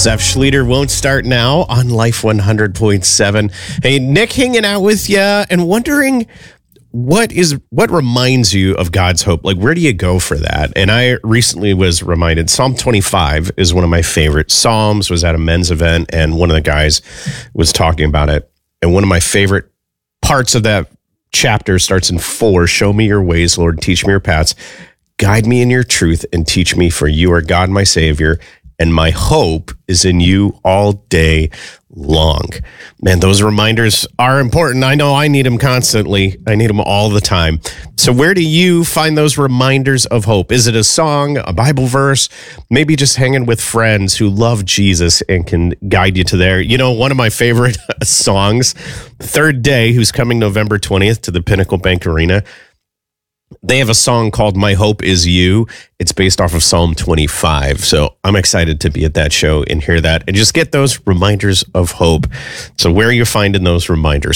Seth Schlueter won't start now on Life 100.7. Hey, Nick hanging out with you and wondering what reminds you of God's hope? Like, where do you go for that? And I recently was reminded Psalm 25 is one of my favorite Psalms. Was at a men's event and one of the guys was talking about it. And one of my favorite parts of that chapter starts in 4. Show me your ways, Lord, teach me your paths. Guide me in your truth and teach me, for you are God, my Savior, and my hope is in you all day long. Man, those reminders are important. I know I need them constantly. I need them all the time. So where do you find those reminders of hope? Is it a song, a Bible verse, maybe just hanging with friends who love Jesus and can guide you to there? You know, one of my favorite songs, Third Day, who's coming November 20th to the Pinnacle Bank Arena. They have a song called My Hope Is You. It's based off of Psalm 25. So I'm excited to be at that show and hear that and just get those reminders of hope. So where are you finding those reminders?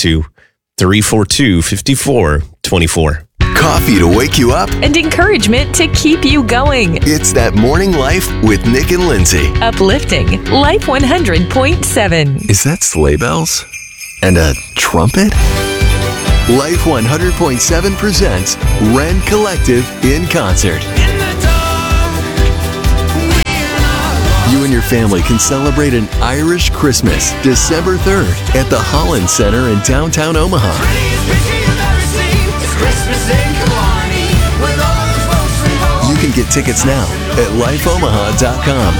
402-342-5424. Coffee to wake you up and encouragement to keep you going. It's That Morning Life with Nick and Lindsay. Uplifting Life 100.7. Is that sleigh bells? And a trumpet? Life 100.7 presents Ren Collective in concert. You and your family can celebrate an Irish Christmas December 3rd at the Holland Center in downtown Omaha. You can get tickets now at lifeomaha.com.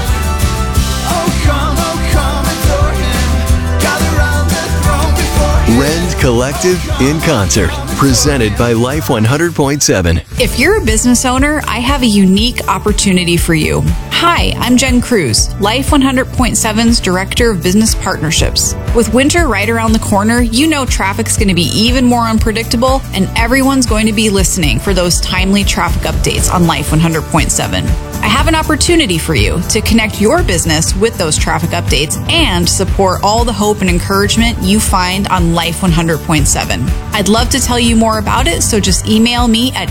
Rend Collective in concert, presented by Life 100.7. If you're a business owner, I have a unique opportunity for you. Hi, I'm Jen Cruz, Life 100.7's Director of Business Partnerships. With winter right around the corner, you know traffic's going to be even more unpredictable, and everyone's going to be listening for those timely traffic updates on Life 100.7. I have an opportunity for you to connect your business with those traffic updates and support all the hope and encouragement you find on Life 100.7. I'd love to tell you more about it, so just email me at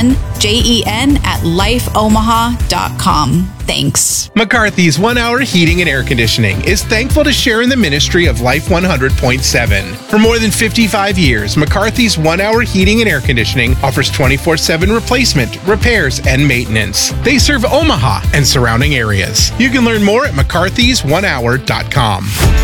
jen@lifeomaha.com. Thanks. McCarthy's 1 Hour Heating and Air Conditioning is thankful to share in the ministry of Life 100.7. For more than 55 years, McCarthy's 1 Hour Heating and Air Conditioning offers 24/7 replacement, repairs, and maintenance. They serve Omaha and surrounding areas. You can learn more at mccarthys1hour.com.